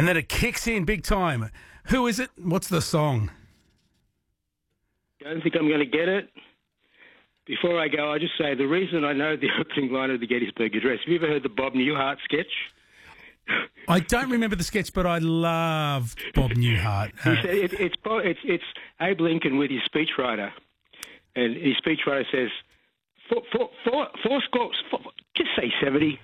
And then it kicks in big time. Who is it? What's the song? I don't think I'm going to get it. Before I go, I'll just say the reason I know the opening line of the Gettysburg Address. Have you ever heard the Bob Newhart sketch? I don't remember the sketch, but I love Bob Newhart. It's Abe Lincoln with his speechwriter, and his speechwriter says, four scores, just say 70.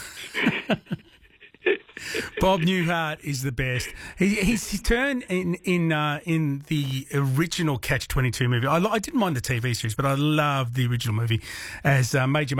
Bob Newhart is the best. His turn in the original Catch-22 movie. I didn't mind the TV series, but I loved the original movie as Major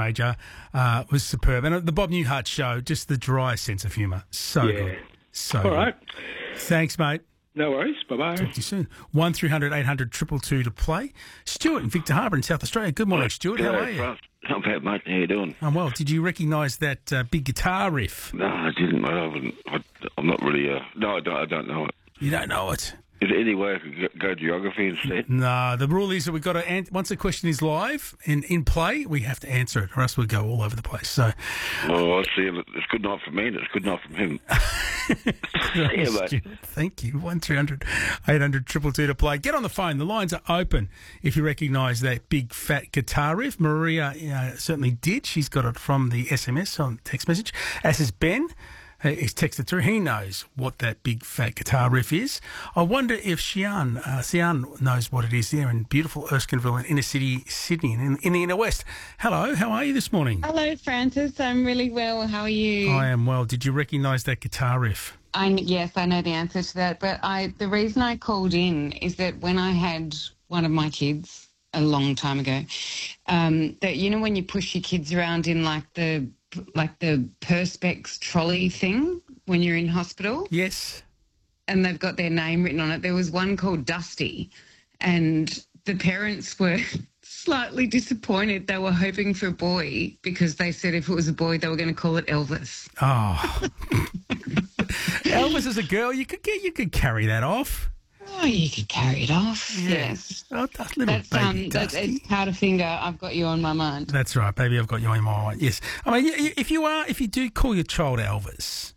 was superb. And the Bob Newhart show, just the dry sense of humour. So good. So all right. Good. Thanks, mate. No worries. Bye-bye. Talk to you soon. 1300 800 222 to play. Stuart in Victor Harbour in South Australia. Good morning, Stuart. How are you? Not bad, mate. How you doing? I'm well. Did you recognise that big guitar riff? No, I didn't. I'm not really... No, I don't know it. You don't know it? Is there any way I could go geography instead? No, the rule is that we've got to once the question is live and in play, we have to answer it, or else we'll go all over the place. So, I see. It's good enough for me, and it's good enough from him. Yeah, mate. Thank you. 1300 800 222 to play. Get on the phone. The lines are open. If you recognise that big fat guitar riff, Maria certainly did. She's got it from the SMS on text message. As is Ben. He's texted through. He knows what that big fat guitar riff is. I wonder if Sian knows what it is there in beautiful Erskineville in inner city Sydney in the inner west. Hello, how are you this morning? Hello, Francis. I'm really well. How are you? I am well. Did you recognise that guitar riff? Yes, I know the answer to that. But the reason I called in is that when I had one of my kids a long time ago, that when you push your kids around in like the Perspex trolley thing when you're in hospital. Yes. And they've got their name written on it. There was one called Dusty, and the parents were slightly disappointed. They were hoping for a boy because they said if it was a boy, they were going to call it Elvis. Oh. Elvis as a girl, you could carry that off. Oh, you could carry it off. Yes. Oh, that's it's Powderfinger. I've got you on my mind. That's right, baby. I've got you on my mind. Yes. I mean, if you do call your child Elvis,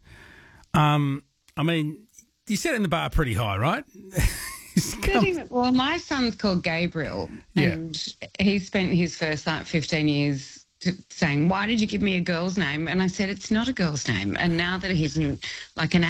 I mean, you set it in the bar pretty high, right? Well, my son's called Gabriel, and he spent his first 15 years saying, "Why did you give me a girl's name?" And I said, "It's not a girl's name." And now that he's an